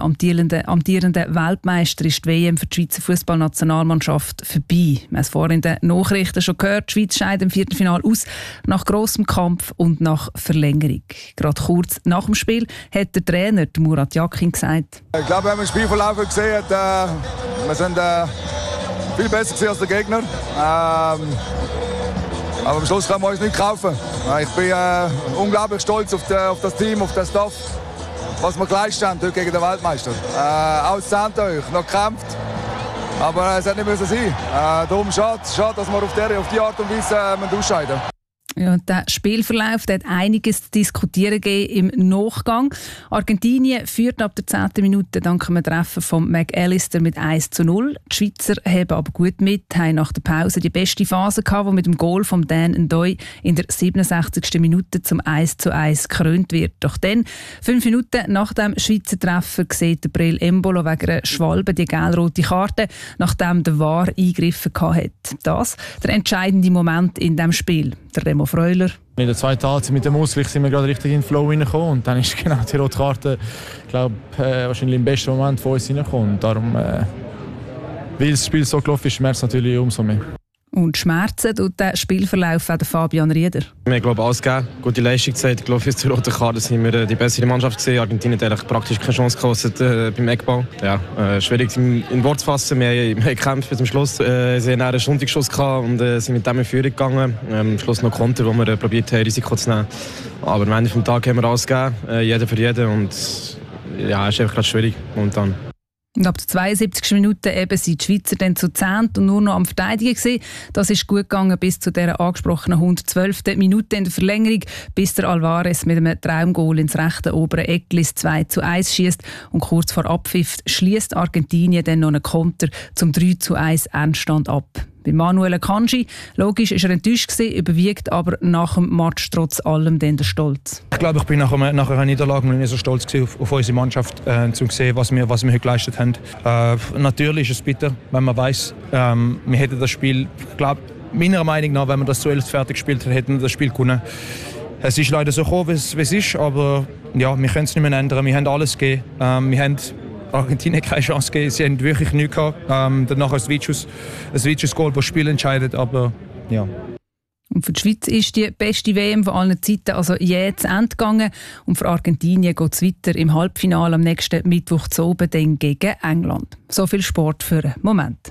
amtierenden Weltmeister ist die WM für die Schweizer Fußballnationalmannschaft vorbei. Wir haben es vorhin in den Nachrichten schon gehört, die Schweiz scheidet im Viertelfinale aus, nach grossem Kampf und nach Verlängerung. Gerade kurz nach dem Spiel hat der Trainer Murat Yakin gesagt: Ich glaube, wir haben den Spielverlauf gesehen, wir sind viel besser gewesen als der Gegner. Aber am Schluss können wir uns nicht kaufen. Ich bin unglaublich stolz auf das Team, auf den Staff, was wir geleistet haben gegen den Weltmeister. Auszahnt euch, noch gekämpft, aber es hätte nicht sein müssen. Darum schade, dass wir auf die Art und Weise ausscheiden müssen. Ja, der Spielverlauf hat einiges zu diskutieren gegeben im Nachgang. Argentinien führt ab der 10. Minute dank einem Treffen von McAllister mit 1:0. Die Schweizer haben aber gut mit, haben nach der Pause die beste Phase gehabt, die mit dem Goal von Dan Ndoye in der 67. Minute zum 1:1 gekrönt wird. Doch dann, 5 Minuten nach dem Schweizer Treffer, sieht der Breel Embolo wegen einer Schwalbe die gelb-rote Karte, nachdem der VAR eingegriffen hat. Das der entscheidende Moment in diesem Spiel. Der Remo Freuler. In der zweiten Halbzeit mit dem Ausgleich sind wir gerade richtig in den Flow reingekommen und dann ist genau die rote Karte, wahrscheinlich im besten Moment von uns reingekommen. Und darum, weil das Spiel so gelaufen ist, schmerzt es natürlich umso mehr. Und Schmerzen tut der Spielverlauf auch Fabian Rieder. Wir haben alles gegeben, gute Leistung gezeigt. Ich glaube, bis zur roten Karte sind wir die bessere Mannschaft gesehen. Argentinien hat eigentlich praktisch keine Chance gekostet beim Eckball. Ja, schwierig in Wort zu fassen. Wir haben gekämpft bis zum Schluss. Sie hatten einen Stundigschuss und sind mit dem in Führung gegangen. Am Schluss noch Konter, wo wir probiert haben, Risiko zu nehmen. Aber am Ende des Tages haben wir alles gegeben, jeder für jeden. Und ja, es ist einfach gerade schwierig momentan. Und ab der 72. Minute eben sind die Schweizer dann zu 10 und nur noch am Verteidigen gewesen. Das ist gut gegangen bis zu dieser angesprochenen 112. Minute in der Verlängerung, bis der Alvarez mit einem Traumgoal ins rechte obere Eckli 2:1 schießt. Und kurz vor Abpfiff schließt Argentinien dann noch einen Konter zum 3:1 Endstand ab. Bei Manuel Akanji, logisch ist er enttäuscht gewesen, überwiegt aber nach dem Match trotz allem dann der Stolz. Ich glaube, ich bin nach einer Niederlage nicht so stolz auf unsere Mannschaft, zu sehen, was wir heute geleistet haben. Natürlich ist es bitter, wenn man weiss, wir hätten das Spiel, ich glaube, meiner Meinung nach, wenn wir das zu 11 fertig gespielt hätten, hätten wir das Spiel gewonnen. Es ist leider so gekommen, wie es ist, aber ja, wir können es nicht mehr ändern. Wir haben alles gegeben. Wir haben Argentinien keine Chance gegeben. Sie haben wirklich nichts gehabt. Danach ein Vicius-Goal, das das Spiel entscheidet. Aber ja. Und für die Schweiz ist die beste WM von allen Zeiten also je zu Ende gegangen. Und für Argentinien geht es weiter im Halbfinale am nächsten Mittwoch zu oben dann gegen England. So viel Sport für einen Moment.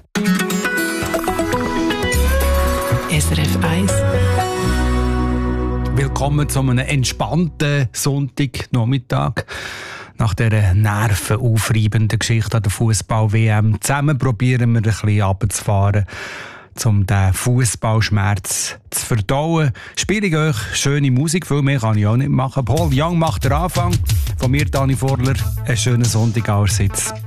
SRF 1. Willkommen zu einem entspannten Sonntagnachmittag. Nach dieser nervenaufreibenden Geschichte an der Fußball-WM zusammen probieren wir ein bisschen runterzufahren, um diesen Fußballschmerz zu verdauen. Spiele ich euch schöne Musik, viel mehr kann ich auch nicht machen. Paul Young macht den Anfang. Von mir, Dani Vorler, einen schönen Sonntag allerseits.